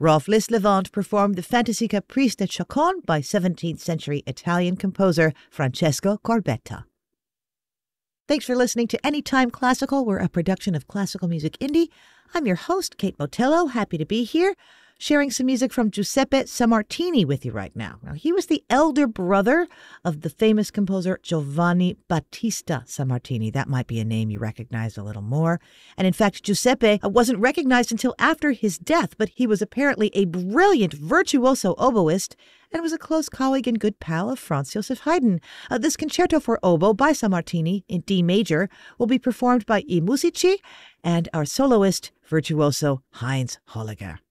Rolf Lislevant performed the Fantasy Caprice de Chacon by 17th century Italian composer Francesco Corbetta. Thanks for listening to Anytime Classical. We're a production of Classical Music Indie. I'm your host, Kate Motello. Happy to be here, sharing some music from Giuseppe Sammartini with you right now. Now, he was the elder brother of the famous composer Giovanni Battista Sammartini. That might be a name you recognize a little more. And in fact, Giuseppe wasn't recognized until after his death, but he was apparently a brilliant virtuoso oboist and was a close colleague and good pal of Franz Joseph Haydn. This concerto for oboe by Sammartini in D major will be performed by I Musici and our soloist, virtuoso Heinz Holliger.